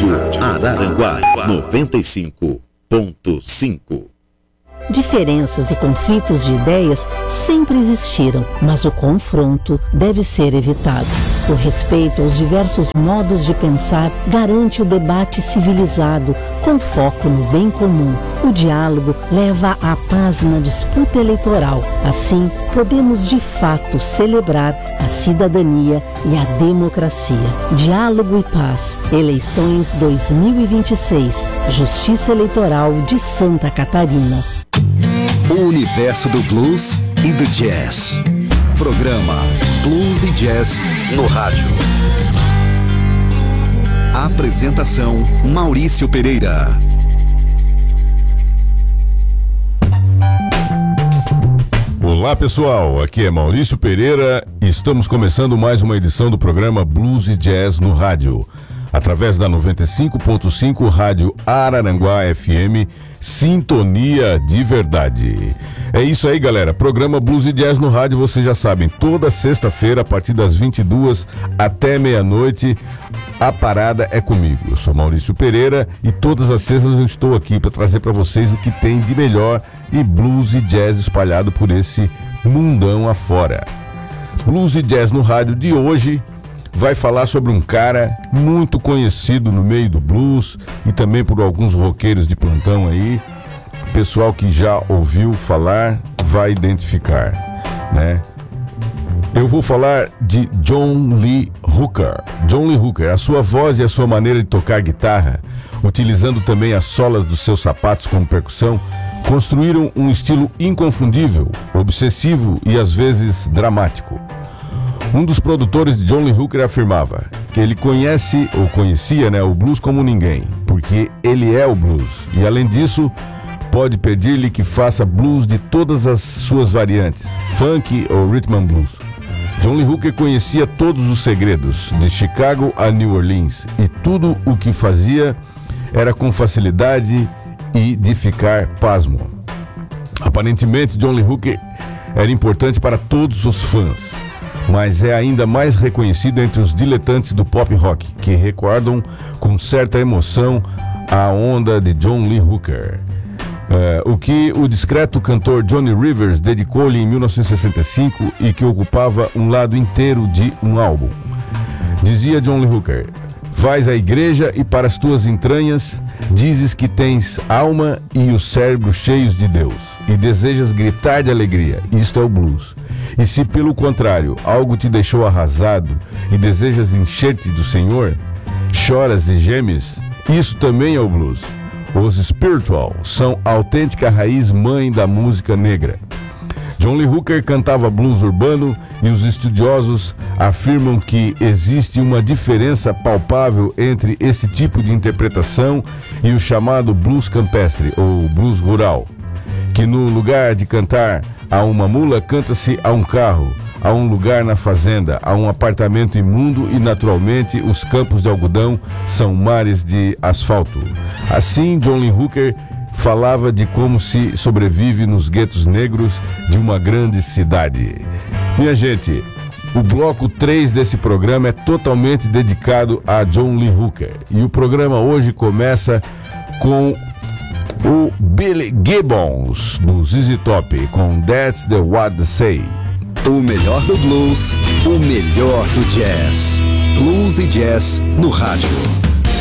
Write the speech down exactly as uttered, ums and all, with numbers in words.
Rádio Araranguá noventa e cinco ponto cinco. Diferenças e conflitos de ideias sempre existiram, mas o confronto deve ser evitado. O respeito aos diversos modos de pensar garante o debate civilizado, com foco no bem comum. O diálogo leva à paz na disputa eleitoral. Assim, podemos de fato celebrar a cidadania e a democracia. Diálogo e paz. Eleições dois mil e vinte e seis. Justiça Eleitoral de Santa Catarina. O universo do blues e do jazz. Programa Blues e Jazz no rádio. Apresentação Maurício Pereira. Olá pessoal, aqui é Maurício Pereira e estamos começando mais uma edição do programa Blues e Jazz no rádio, através da noventa e cinco ponto cinco Rádio Araranguá F M, Sintonia de Verdade. É isso aí, galera, programa Blues e Jazz no rádio, vocês já sabem, toda sexta-feira a partir das vinte e duas até meia-noite, a parada é comigo. Eu sou Maurício Pereira e todas as sextas eu estou aqui para trazer para vocês o que tem de melhor e blues e jazz espalhado por esse mundão afora. Blues e Jazz no rádio de hoje vai falar sobre um cara muito conhecido no meio do blues e também por alguns roqueiros de plantão aí. Pessoal que já ouviu falar vai identificar, né? Eu vou falar de John Lee Hooker. John Lee Hooker, a sua voz e a sua maneira de tocar guitarra, utilizando também as solas dos seus sapatos como percussão, construíram um estilo inconfundível, obsessivo e às vezes dramático. Um dos produtores de John Lee Hooker afirmava que ele conhece, ou conhecia, né, o blues como ninguém, porque ele é o blues. E além disso, pode pedir-lhe que faça blues de todas as suas variantes, funk ou rhythm and blues. John Lee Hooker conhecia todos os segredos, de Chicago a New Orleans, e tudo o que fazia era com facilidade e de ficar pasmo. Aparentemente, John Lee Hooker era importante para todos os fãs, mas é ainda mais reconhecido entre os diletantes do pop rock, que recordam com certa emoção a onda de John Lee Hooker. Uh, o que o discreto cantor Johnny Rivers dedicou-lhe em mil novecentos e sessenta e cinco e que ocupava um lado inteiro de um álbum. Dizia John Lee Hooker: vais à igreja e para as tuas entranhas dizes que tens alma e o cérebro cheios de Deus e desejas gritar de alegria. Isto é o blues. E se pelo contrário algo te deixou arrasado e desejas encher-te do Senhor, choras e gemes, isso também é o blues. Os spiritual são a autêntica raiz mãe da música negra. John Lee Hooker cantava blues urbano e os estudiosos afirmam que existe uma diferença palpável entre esse tipo de interpretação e o chamado blues campestre ou blues rural, que no lugar de cantar a uma mula, canta-se a um carro, a um lugar na fazenda, a um apartamento imundo e, naturalmente, os campos de algodão são mares de asfalto. Assim, John Lee Hooker falava de como se sobrevive nos guetos negros de uma grande cidade. Minha gente, o bloco três desse programa é totalmente dedicado a John Lee Hooker. E o programa hoje começa com o Billy Gibbons, do Z Z Top, com That's the What They Say. O melhor do blues, o melhor do jazz. Blues e Jazz no rádio.